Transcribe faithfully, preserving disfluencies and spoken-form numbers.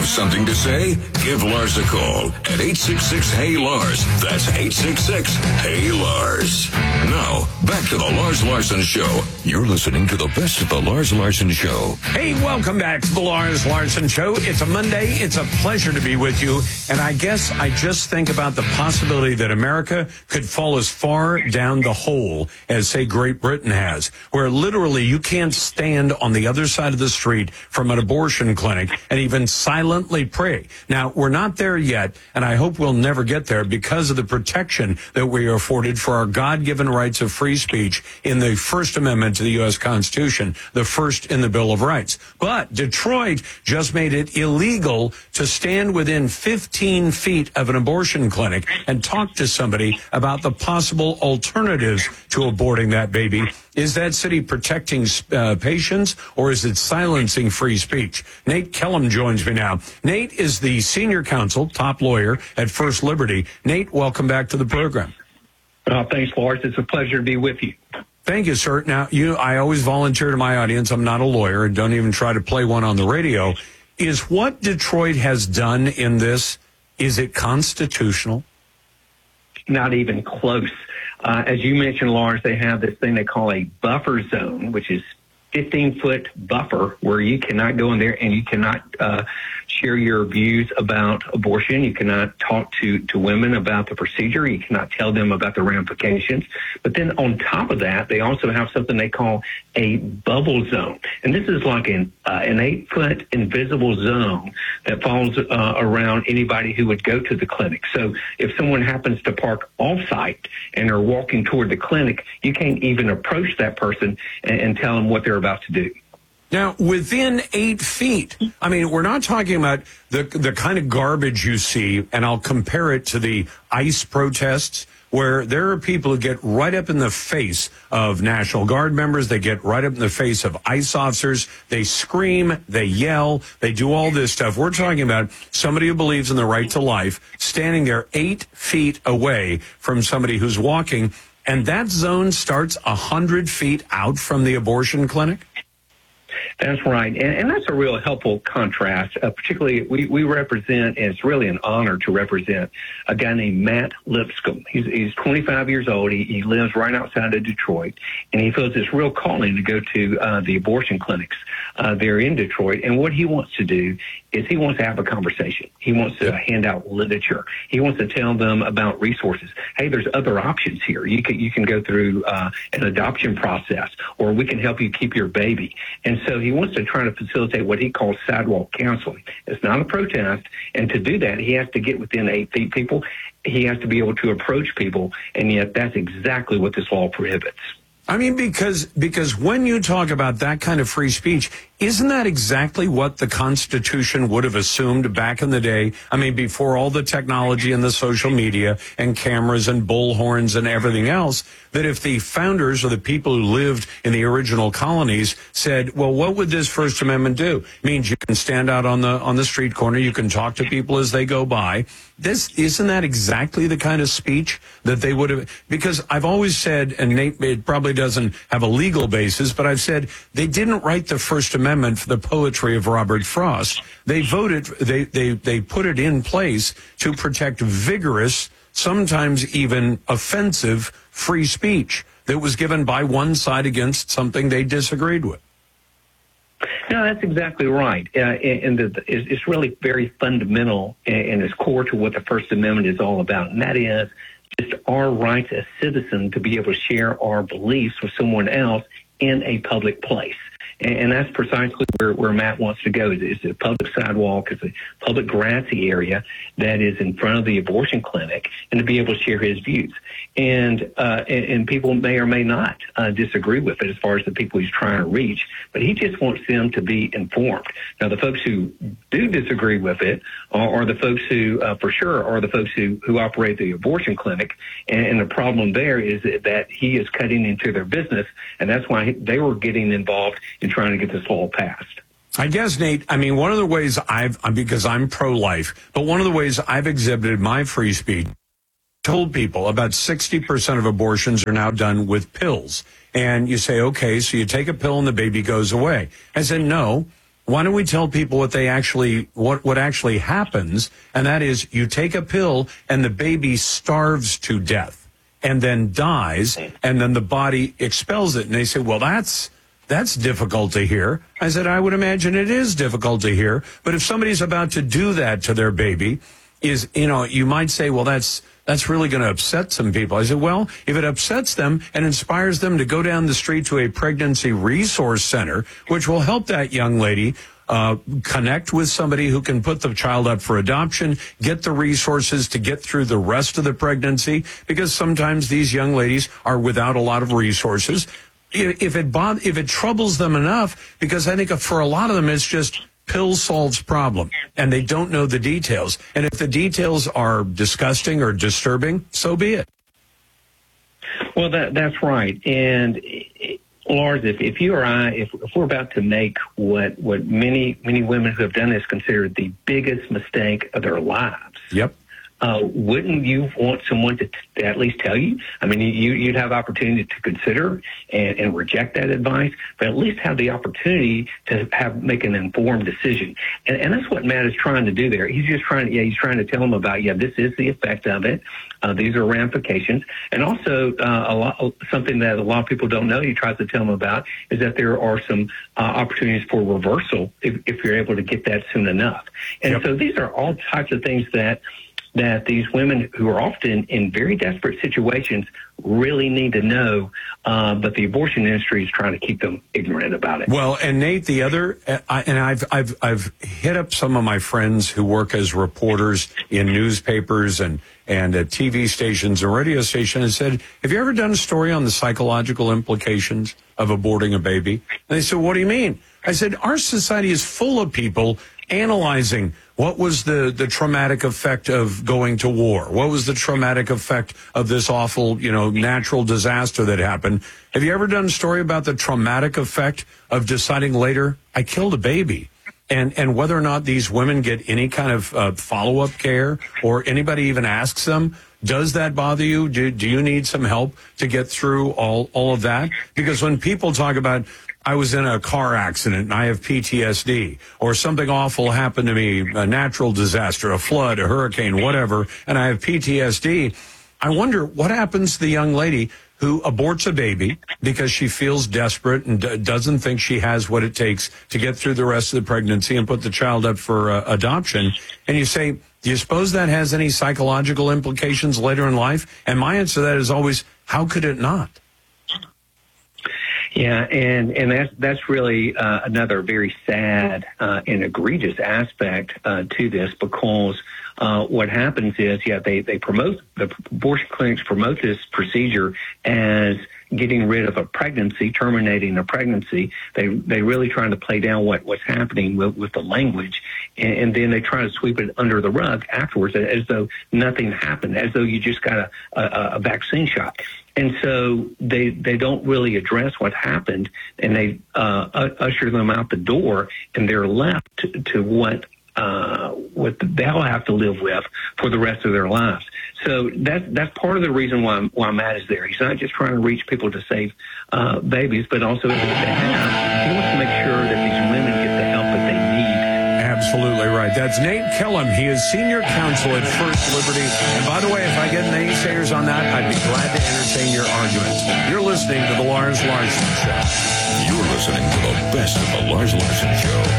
Have something to say? Give Lars a call at eight six six, H E Y, Lars. That's eight six six, H E Y, Lars. Now, back to the Lars Larson Show. You're listening to the best of the Lars Larson Show. Hey, welcome back to the Lars Larson Show. It's a Monday. It's a pleasure to be with you. And I guess I just think about the possibility that America could fall as far down the hole as, say, Great Britain has, where literally you can't stand on the other side of the street from an abortion clinic and even silently pray. Now, we're not there yet, and I hope we'll never get there because of the protection that we are afforded for our God-given rights of free speech in the First Amendment to the U S Constitution, the first in the Bill of Rights. But Detroit just made it illegal to stand within fifteen feet of an abortion clinic and talk to somebody about the possible alternatives to aborting that baby. Is that city protecting uh, patients, or is it silencing free speech? Nate Kellum joins me now. Nate is the senior counsel, top lawyer at First Liberty. Nate, welcome back to the program. Uh, thanks, Lars. It's a pleasure to be with you. Thank you, sir. Now, you, I always volunteer to my audience. I'm not a lawyer and don't even try to play one on the radio. Is what Detroit has done in this, is it constitutional? Not even close. Uh, as you mentioned, Lars, they have this thing they call a buffer zone, which is fifteen-foot buffer where you cannot go in there and you cannot uh, share your views about abortion. You cannot talk to, to women about the procedure. You cannot tell them about the ramifications. But then on top of that, they also have something they call a bubble zone. And this is like an, uh, an eight-foot invisible zone that falls uh, around anybody who would go to the clinic. So if someone happens to park off-site and are walking toward the clinic, you can't even approach that person and, and tell them what they're about to do. Now, within eight feet, I mean, we're not talking about the the kind of garbage you see, and I'll compare it to the ICE protests, where there are people who get right up in the face of National Guard members. They get right up in the face of ICE officers. They scream, they yell, they do all this stuff. We're talking about somebody who believes in the right to life, standing there eight feet away from somebody who's walking, and that zone starts one hundred feet out from the abortion clinic? That's right. And, and that's a real helpful contrast. Uh, particularly, we, we represent, and it's really an honor to represent, a guy named Matt Lipscomb. He's, he's twenty-five years old. He, he lives right outside of Detroit, and he feels this real calling to go to uh, the abortion clinics uh, there in Detroit. And what he wants to do is he wants to have a conversation. He wants to hand out literature. He wants to tell them about resources. Hey, there's other options here. You can, you can go through uh, an adoption process, or we can help you keep your baby. And so he wants to try to facilitate what he calls sidewalk counseling. It's not a protest, and to do that, he has to get within eight feet people. He has to be able to approach people, and yet that's exactly what this law prohibits. I mean, because because when you talk about that kind of free speech, isn't that exactly what the Constitution would have assumed back in the day? I mean, before all the technology and the social media and cameras and bullhorns and everything else, that if the founders or the people who lived in the original colonies said, well, what would this First Amendment do? It means you can stand out on the on the street corner, you can talk to people as they go by. This isn't that exactly the kind of speech that they would have? Because I've always said, and Nate, it probably doesn't have a legal basis, but I've said they didn't write the First Amendment for the poetry of Robert Frost. They voted, they they they put it in place to protect vigorous, sometimes even offensive, free speech that was given by one side against something they disagreed with. No, that's exactly right. Uh, and the, it's really very fundamental and it's core to what the First Amendment is all about. And that is just our rights as citizens to be able to share our beliefs with someone else in a public place. And that's precisely where, where Matt wants to go. It's a public sidewalk. It's a public grassy area that is in front of the abortion clinic, and to be able to share his views. And uh, and, and people may or may not uh, disagree with it as far as the people he's trying to reach, but he just wants them to be informed. Now, the folks who do disagree with it are, are the folks who, uh, for sure, are the folks who, who operate the abortion clinic. And, and the problem there is that, that he is cutting into their business, and that's why they were getting involved in trying to get this law passed. I guess, Nate, I mean, one of the ways I've, because I'm pro-life, but one of the ways I've exhibited my free speech, told people about sixty percent of abortions are now done with pills. And you say, okay, so you take a pill and the baby goes away. I said, no, why don't we tell people what they actually, what, what actually happens? And that is you take a pill and the baby starves to death and then dies, and then the body expels it. And they say, well, that's, that's difficult to hear. I said, I would imagine it is difficult to hear. But if somebody's about to do that to their baby, is, you know, you might say, well, that's, that's really going to upset some people. I said, well, if it upsets them and inspires them to go down the street to a pregnancy resource center, which will help that young lady uh, connect with somebody who can put the child up for adoption, get the resources to get through the rest of the pregnancy, because sometimes these young ladies are without a lot of resources. If it bod- if it troubles them enough, because I think for a lot of them, it's just pill solves problem, and they don't know the details. And if the details are disgusting or disturbing, so be it. Well, that that's right. And Lars, if, if you or I, if, if we're about to make what what many many women who have done this consider the biggest mistake of their lives, yep. Uh, wouldn't you want someone to, t- at least tell you? I mean, you, you'd have opportunity to consider and, and reject that advice, but at least have the opportunity to have make an informed decision. And, and that's what Matt is trying to do there. He's just trying to, yeah, he's trying to tell them about, yeah, this is the effect of it. Uh, these are ramifications. And also, uh, a lot, something that a lot of people don't know, he tries to tell them about, is that there are some uh, opportunities for reversal if, if you're able to get that soon enough. And yep. So these are all types of things that that these women who are often in very desperate situations really need to know, uh, but the abortion industry is trying to keep them ignorant about it. Well, and Nate, the other, I, and I've I've I've hit up some of my friends who work as reporters in newspapers and and at T V stations and radio stations, and said, "Have you ever done a story on the psychological implications of aborting a baby?" And they said, "What do you mean?" I said, "Our society is full of people analyzing what was the, the traumatic effect of going to war? What was the traumatic effect of this awful, you know, natural disaster that happened? Have you ever done a story about the traumatic effect of deciding later, I killed a baby? And and whether or not these women get any kind of uh, follow-up care, or anybody even asks them, does that bother you? Do, do you need some help to get through all, all of that? Because when people talk about, I was in a car accident and I have P T S D, or something awful happened to me, a natural disaster, a flood, a hurricane, whatever, and I have P T S D, I wonder what happens to the young lady who aborts a baby because she feels desperate and d- doesn't think she has what it takes to get through the rest of the pregnancy and put the child up for uh, adoption. And you say, do you suppose that has any psychological implications later in life? And my answer to that is always, how could it not? Yeah, and, and that's, that's really uh, another very sad uh, and egregious aspect uh, to this, because uh, what happens is, yeah, they, they promote, the abortion clinics promote this procedure as getting rid of a pregnancy, terminating a pregnancy. They they really trying to play down what, what's happening with, with the language, and, and then they try to sweep it under the rug afterwards as though nothing happened, as though you just got a, a, a vaccine shot. And so they they don't really address what happened, and they uh, usher them out the door, and they're left to, to what uh, what they'll have to live with for the rest of their lives. So that's that's part of the reason why why Matt is there. He's not just trying to reach people to save uh, babies, but also if they have, he wants to make sure that these women get the help that they need. Absolutely right. That's Nate Kellum. He is senior counsel at First Liberty. And by the way, if I get naysayers on that, I'd be glad to entertain your arguments. You're listening to The Lars Larson Show. You're listening to the best of The Lars Larson Show.